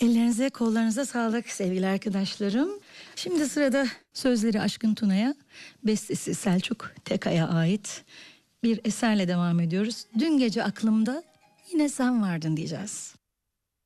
Ellerinize, kollarınıza sağlık sevgili arkadaşlarım. Şimdi sırada sözleri Aşkın Tuna'ya, bestesi Selçuk Tekay'a ait bir eserle devam ediyoruz. Dün gece aklımda yine sen vardın diyeceğiz.